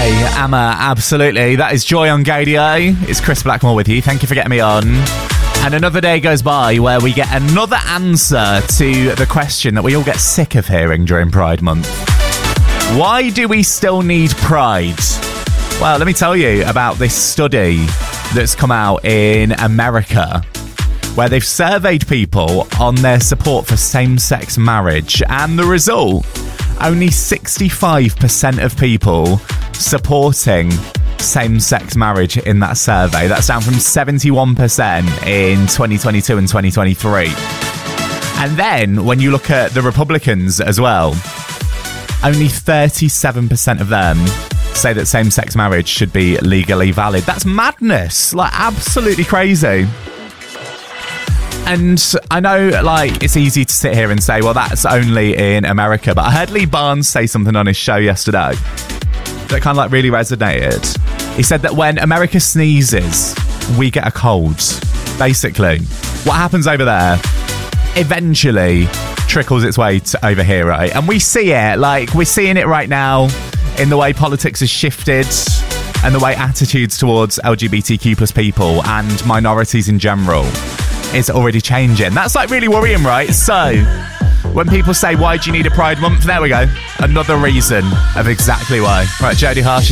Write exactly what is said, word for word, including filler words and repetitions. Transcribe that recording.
Amma, absolutely. That is Joy on Gadio. It's Chris Blackmore with you. Thank you for getting me on. And another day goes by where we get another answer to the question that we all get sick of hearing during Pride Month. Why do we still need Pride? Well, let me tell you about this study that's come out in America, where they've surveyed people on their support for same-sex marriage, and the result, only sixty-five percent of people supporting same-sex marriage in that survey. That's down from seventy-one percent in twenty twenty-two and twenty twenty-three. And then, when you look at the Republicans as well, only thirty-seven percent of them say that same-sex marriage should be legally valid. That's madness. Like, absolutely crazy. And I know, like, it's easy to sit here and say, well, that's only in America. But I heard Lee Barnes say something on his show yesterday that kind of, like, really resonated. He said that when America sneezes, we get a cold. Basically, what happens over there eventually trickles its way to over here, right? And we see it, like, we're seeing it right now in the way politics has shifted and the way attitudes towards L G B T Q plus people and minorities in general is already changing. That's, like, really worrying, right? So when people say, why do you need a Pride Month? There we go. Another reason of exactly why. Right, Jodie Harsh